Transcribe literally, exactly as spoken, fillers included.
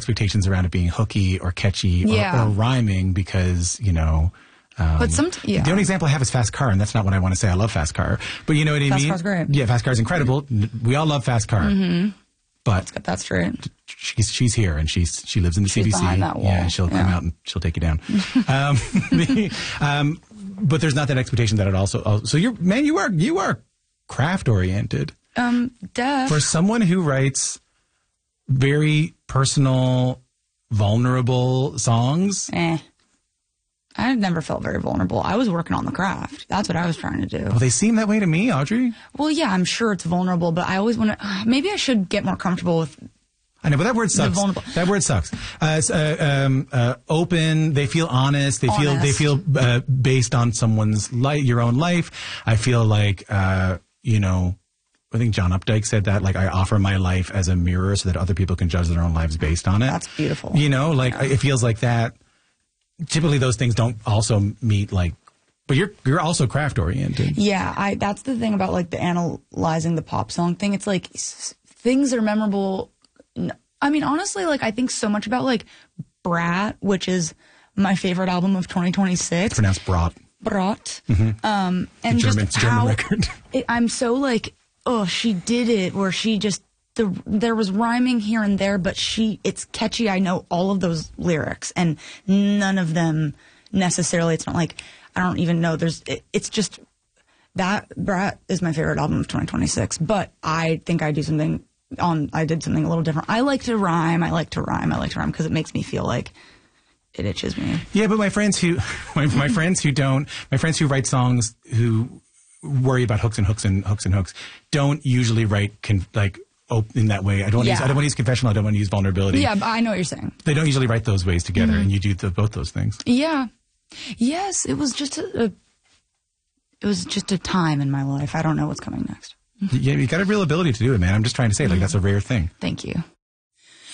expectations around it being hooky or catchy or, Yeah. or rhyming because, you know... Um, But some, yeah. The only example I have is Fast Car, and that's not what I want to say. I love Fast Car. But you know what I Fast mean? Car's great. Yeah, Fast Car's incredible. We all love Fast Car. Mm-hmm. But That's straight. she's she's here, and she's she lives in the She's C B C. behind that wall. Yeah, she'll come Yeah. out and she'll take you down. um, the, um, but there's not that expectation that it also... oh, so you're... Man, you are, you are craft-oriented. Um, Def. For someone who writes very personal, vulnerable songs... Eh. I never felt very vulnerable. I was working on the craft. That's what I was trying to do. Well, they seem that way to me, Audrey. Well, yeah, I'm sure it's vulnerable, but I always want to... Maybe I should get more comfortable with... I know, but that word sucks. vulnerable. That word sucks. Uh, it's, uh, um, uh, open. They feel honest. They feel they Honest. feel uh, based on someone's life, your own life. I feel like uh, you know. I think John Updike said that. Like, I offer my life as a mirror so that other people can judge their own lives based on it. That's beautiful. You know, like Yeah. it feels like that. Typically, those things don't also meet like. But you're you're also craft oriented. Yeah, I. That's the thing about like the analyzing the pop song thing. It's like s- things are memorable. N- I mean, honestly, like I think so much about like Brat, which is my favorite album of twenty twenty-six. It's pronounced brat. Brat. Um, and German, just German how record. it, I'm so like, oh, she did it, where she just the there was rhyming here and there, but she it's catchy. I know all of those lyrics, and none of them necessarily. It's not like I don't even know. There's it, it's just that Brat is my favorite album of twenty twenty-six. But I think I do something on. I did something a little different. I like to rhyme. I like to rhyme. I like to rhyme because it makes me feel like it itches me. Yeah, but my friends who, my, my friends who don't, my friends who write songs who worry about hooks and hooks and hooks and hooks don't usually write con, like op, in that way. I don't. Want to use, Yeah. I don't want to use confessional. I don't want to use vulnerability. Yeah, but I know what you're saying. They don't usually write those ways together, Mm-hmm. and you do the, both those things. Yeah. Yes, it was just a, a it was just a time in my life. I don't know what's coming next. Yeah, you got a real ability to do it, man. I'm just trying to say, like, that's a rare thing. Thank you.